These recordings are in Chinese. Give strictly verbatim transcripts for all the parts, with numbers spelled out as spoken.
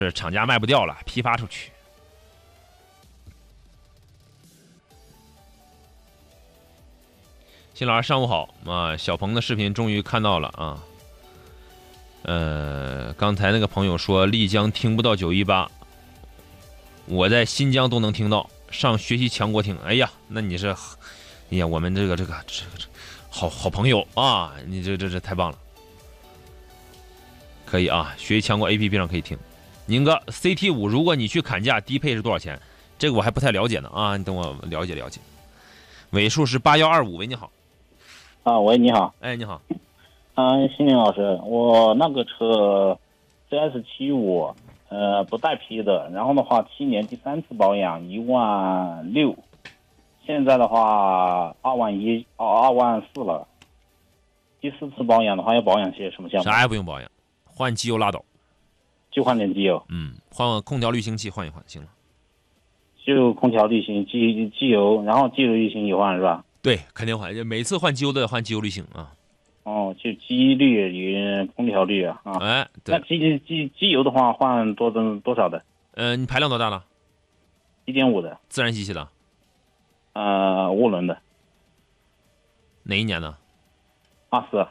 是厂家卖不掉了，批发出去。新老师上午好啊！小鹏的视频终于看到了啊。呃，刚才那个朋友说丽江听不到九一八，我在新疆都能听到，上学习强国听。哎呀，那你是，哎呀，我们这个这个这个好好朋友啊！你这这这太棒了，可以啊，学习强国 A P P 上可以听。宁哥 C T 五，如果你去砍价，低配是多少钱？这个我还不太了解呢啊，你等我了解了解。尾数是八幺二五，喂，你好。 啊，喂，你好。 哎，你好。 嗯，新林老师，我那个车 C S 七五，呃，不带批的，然后的话，七年第三次保养一万六，现在的话二万一，哦，二万四了。第四次保养的话，要保养些什么项目？ 啥也不用保养，换机油拉倒， 就换点机油。 嗯，换空调滤清器换一换，行了。 就空调滤芯、机机油，然后机油滤芯也换是吧？ 对，肯定换，每次换机油都得换机油滤芯啊。 哦，就机滤与空调滤啊。 哎，对。 那机机机油的话，换多多多少的？ 呃，你排量多大了？ 一点五的。 自然吸气的。 呃，涡轮的。 哪一年的？ 二四。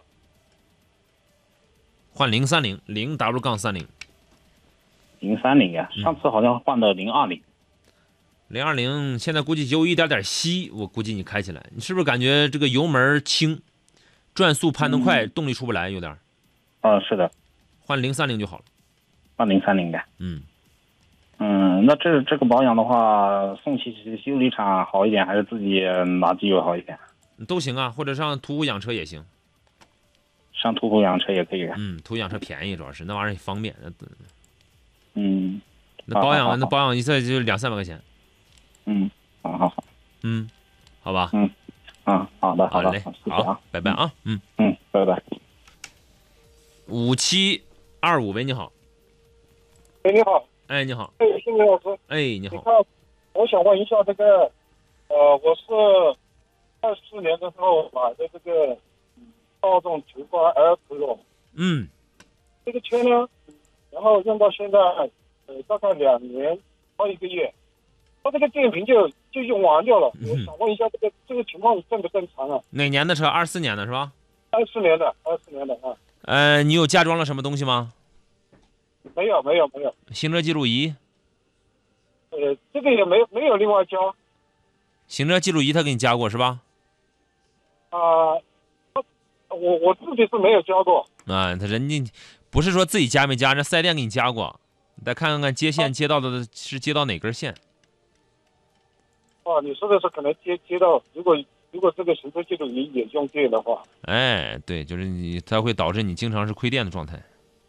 换零三零零 W 杠三零。 零三零呀，上次好像换的零二零。 零二零现在估计有一点点稀，我估计你开起来，你是不是感觉这个油门轻，转速攀得快，嗯、动力出不来，有点？ 嗯、呃，是的。 换零三零就好了。 换零三零的。 嗯。 嗯，那这这个保养的话，送去修理厂好一点，还是自己拿机油好一点？ 都行啊，或者上途虎养车也行。 上途虎养车也可以。 嗯，途虎养车便宜，主要是那玩意儿也方便。 嗯。 那保养那保养一次就两三百块钱。 嗯，好好好。 嗯，好吧。 嗯，啊，好的，好的， 好嘞， 谢谢啊， 好，拜拜啊。嗯嗯，拜拜。 五七二五，喂，你好。 哎，你好。 哎，你好。 哎，新林老师。 哎，你好。 你看，我想问一下这个，呃，我是二四年的时候买的这个大众途观 L Pro。 嗯。 这个车呢，然后用到现在，呃，大概两年到一个月。它这个电瓶就就用完掉了，我想问一下，这个这个情况正不正常啊？ 哪年的车？二四年的是吧？ 二四年的，二四年的啊。 呃，你有加装了什么东西吗？ 没有，没有，没有。 行车记录仪？ 呃，这个也没有没有另外加。 行车记录仪他给你加过是吧？ 啊、呃，我我自己是没有加过。 啊，他人家不是说自己加没加，那四 S 店给你加过，你再看看接线接到的是接到哪根线。 啊，你说的是可能接接到，如果如果这个行车记录仪也用电的话， 哎，对，就是你，它会导致你经常是亏电的状态。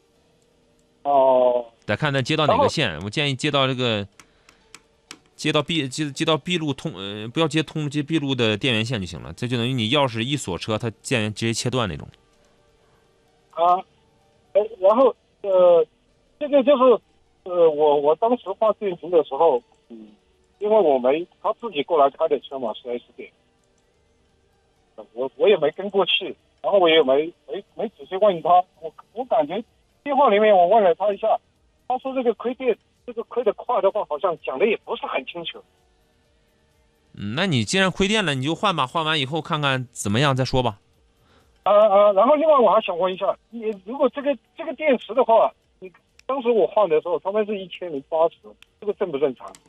哦。 得看它接到哪个线，我建议接到这个，接到闭接接到闭路通，呃，不要接通接闭路的电源线就行了，这就等于你钥匙一锁车，它电源直接切断那种。 啊，哎，然后呃，这个就是呃，我我当时换电瓶的时候，嗯。因为我没他自己过来开的车嘛，四 S 店，我我也没跟过去，然后我也没没没仔细问他，我我感觉电话里面我问了他一下，他说这个亏电，这个亏的快的话，好像讲的也不是很清楚。 嗯，那你既然亏电了，你就换吧，换完以后看看怎么样再说吧。 啊啊，然后另外我还想问一下，你如果这个这个电池的话，你当时我换的时候，他们是一千零八十，这个正不正常？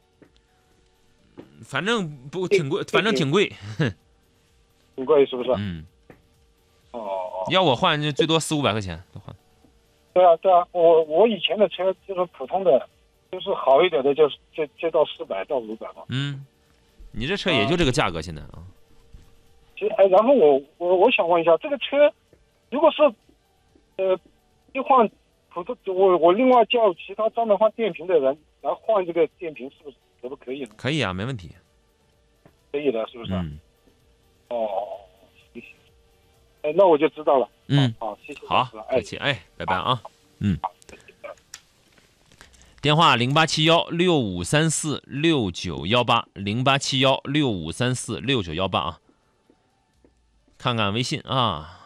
反正不挺贵，反正挺贵， 挺贵是不是？ 嗯。 哦。 要我换就最多四五百块钱都换。 对啊对啊，我我以前的车就是普通的，就是好一点的，就是就就到四百到五百嘛。 嗯，你这车也就这个价格现在啊。 其实哎，然后我我我想问一下，这个车如果是呃就换普通，我我另外叫其他专门换电瓶的人来换这个电瓶，是不是可不可以呢？ 可以啊，没问题。 可以的，是不是？ 嗯。 哦，行行。哎，那我就知道了。 嗯。 好，谢谢。 好，客气。哎，拜拜啊。嗯。电话零八七幺六五三四六九幺八零八七幺六五三四六九幺八啊。看看微信啊。